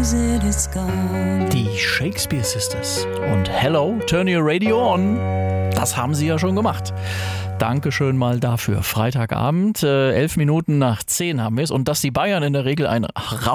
Die Shakespeare Sisters und Hello, Turn Your Radio On. Das haben sie ja schon gemacht. Dankeschön mal dafür. Freitagabend, 11 Minuten nach 10 haben wir es. Und dass die Bayern in der Regel ein